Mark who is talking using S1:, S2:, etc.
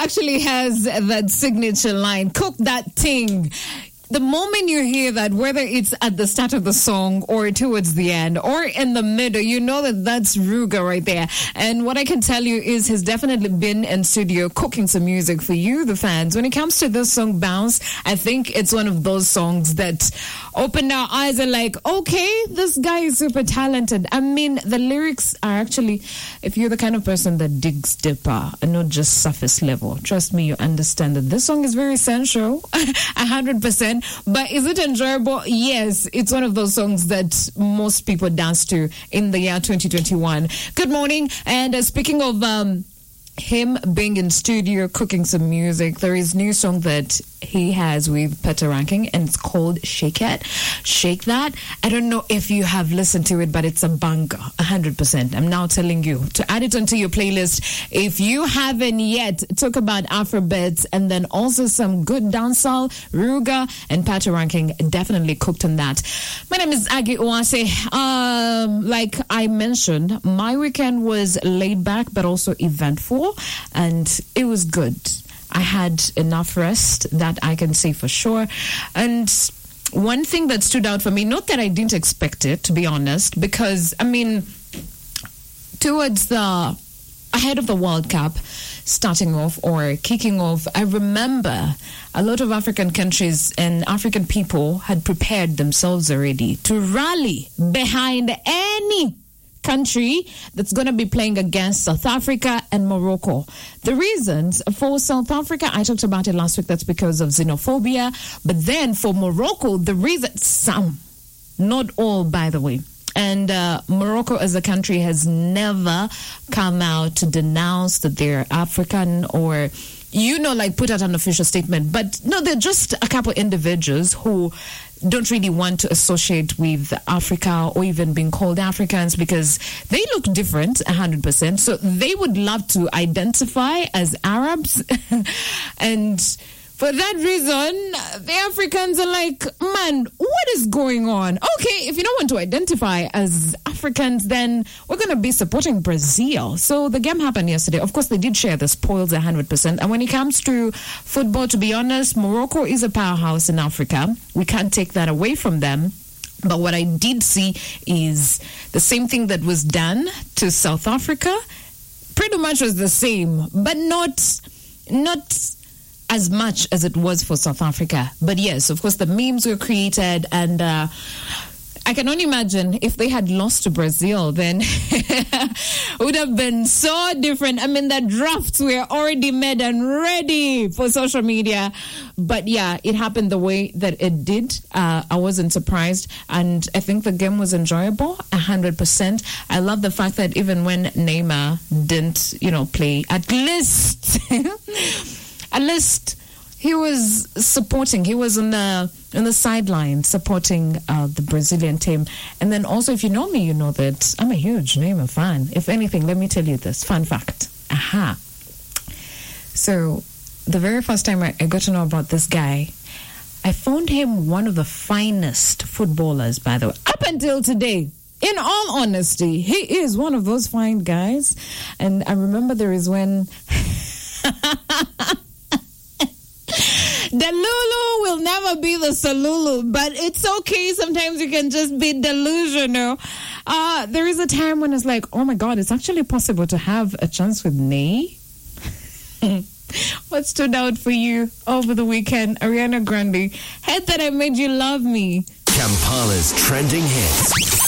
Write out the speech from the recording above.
S1: actually has that signature line, cook that thing. The moment you hear that, whether it's at the start of the song or towards the end or in the middle, you know that that's Ruger right there. And what I can tell you is he's definitely been in studio cooking some music for you, the fans. When it comes to this song, Bounce, I think it's one of those songs that opened our eyes and like, okay, this guy is super talented. I mean, the lyrics are actually, if you're the kind of person that digs deeper and not just surface level, trust me, you understand that this song is very sensual, 100%. But is it enjoyable? Yes, it's one of those songs that most people dance to in the year 2021. Good morning. And speaking of him being in studio cooking some music, there is a new song that he has with Patoranking, and it's called Shake It. Shake That. I don't know if you have listened to it, but it's a banger, 100%. I'm now telling you to add it onto your playlist. If you haven't yet, talk about Afrobeats and then also some good dancehall, Ruger and Patoranking definitely cooked on that. My name is Aggie Oase. Like I mentioned, my weekend was laid back but also eventful, and it was good. I had enough rest, that I can say for sure. And one thing that stood out for me, not that I didn't expect it, to be honest, because, I mean, towards the ahead of the World Cup starting off or kicking off, I remember a lot of African countries and African people had prepared themselves already to rally behind any country that's going to be playing against South Africa and Morocco. The reasons for South Africa, I talked about it last week, that's because of xenophobia. But then for Morocco, the reason, some, not all, by the way. And Morocco as a country has never come out to denounce that they're African or, you know, like put out an official statement. But no, they're just a couple individuals who don't really want to associate with Africa or even being called Africans because they look different 100%. So they would love to identify as Arabs. And for that reason, the Africans are like, man, what is going on? Okay, if you don't want to identify as Africans, then we're going to be supporting Brazil. So the game happened yesterday. Of course, they did share the spoils 100%. And when it comes to football, to be honest, Morocco is a powerhouse in Africa. We can't take that away from them. But what I did see is the same thing that was done to South Africa pretty much was the same, but not as much as it was for South Africa. But yes, of course, the memes were created, and I can only imagine if they had lost to Brazil, then it would have been so different. I mean, the drafts were already made and ready for social media. But yeah, it happened the way that it did. I wasn't surprised. And I think the game was enjoyable, 100%. I love the fact that even when Neymar didn't, play, at least he was supporting. He was on the sideline supporting the Brazilian team. And then also, if you know me, you know that I'm a huge Neymar fan. If anything, let me tell you this fun fact. So the very first time I got to know about this guy, I found him one of the finest footballers, by the way, up until today. In all honesty, he is one of those fine guys. And I remember there is when the Lulu will never be the Salulu, but it's okay. Sometimes you can just be delusional. There is a time when it's like, oh my God, it's actually possible to have a chance with Ney. What stood out for you over the weekend? Ariana Grande, Head That I Made You Love Me.
S2: Kampala's trending hits.